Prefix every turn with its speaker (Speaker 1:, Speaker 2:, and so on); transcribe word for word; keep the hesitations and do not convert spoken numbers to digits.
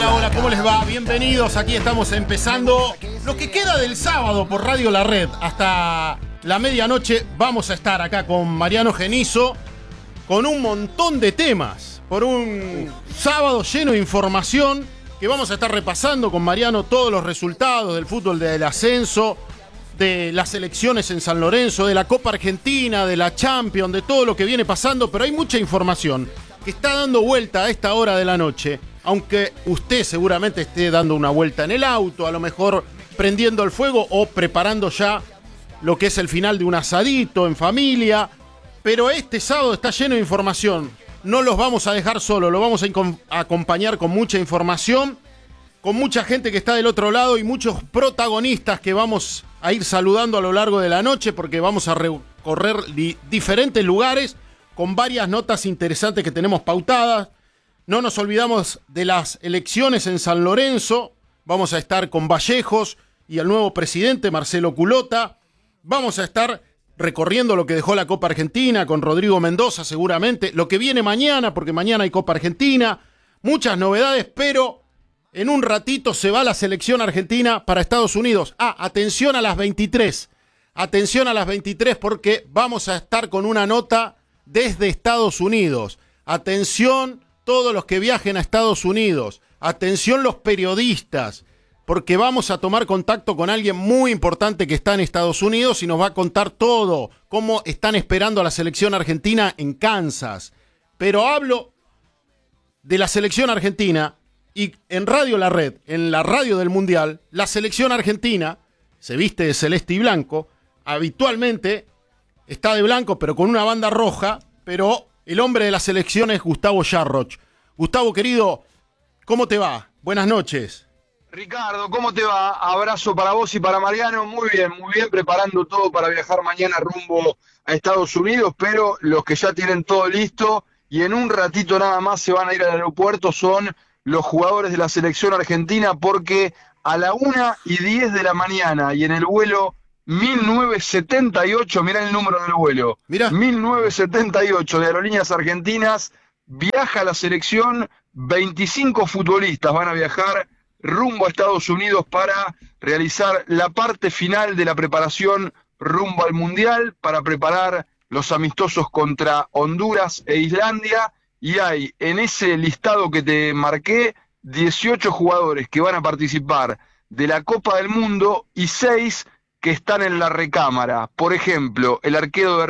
Speaker 1: Hola, hola, ¿cómo les va? Bienvenidos, aquí estamos empezando lo que queda del sábado por Radio La Red. Hasta la medianoche vamos a estar acá con Mariano Genizo con un montón de temas. Por un sábado lleno de información que vamos a estar repasando con Mariano todos los resultados del fútbol del ascenso, de las elecciones en San Lorenzo, de la Copa Argentina, de la Champions, de todo lo que viene pasando, pero hay mucha información que está dando vuelta a esta hora de la noche, aunque usted seguramente esté dando una vuelta en el auto, a lo mejor prendiendo el fuego o preparando ya lo que es el final de un asadito en familia, pero este sábado está lleno de información. No los vamos a dejar solos, lo vamos a, a acompañar con mucha información, con mucha gente que está del otro lado y muchos protagonistas que vamos a ir saludando a lo largo de la noche, porque vamos a recorrer di- diferentes lugares con varias notas interesantes que tenemos pautadas. No nos olvidamos de las elecciones en San Lorenzo. Vamos a estar con Vallejos y el nuevo presidente, Marcelo Culota. Vamos a estar recorriendo lo que dejó la Copa Argentina con Rodrigo Mendoza seguramente. Lo que viene mañana, porque mañana hay Copa Argentina. Muchas novedades, pero en un ratito se va la selección argentina para Estados Unidos. Ah, atención a las veintitrés. Atención a las veintitrés porque vamos a estar con una nota desde Estados Unidos. Atención todos los que viajen a Estados Unidos. Atención los periodistas, porque vamos a tomar contacto con alguien muy importante que está en Estados Unidos y nos va a contar todo, cómo están esperando a la selección argentina en Kansas. Pero hablo de la selección argentina y en Radio La Red, en la radio del Mundial, la selección argentina se viste de celeste y blanco, habitualmente está de blanco, pero con una banda roja, pero el hombre de la selección es Gustavo Yarroch. Gustavo, querido, ¿cómo te va? Buenas noches.
Speaker 2: Ricardo, ¿cómo te va? Abrazo para vos y para Mariano. Muy bien, muy bien, preparando todo para viajar mañana rumbo a Estados Unidos, pero los que ya tienen todo listo y en un ratito nada más se van a ir al aeropuerto son los jugadores de la selección argentina, porque a la una y diez de la mañana y en el vuelo mil novecientos setenta y ocho, mirá el número del vuelo,
Speaker 1: Mirá.
Speaker 2: mil novecientos setenta y ocho de Aerolíneas Argentinas, viaja la selección, veinticinco futbolistas van a viajar rumbo a Estados Unidos para realizar la parte final de la preparación rumbo al Mundial, para preparar los amistosos contra Honduras e Islandia, y hay en ese listado que te marqué dieciocho jugadores que van a participar de la Copa del Mundo y seis que están en la recámara. Por ejemplo, el arquero de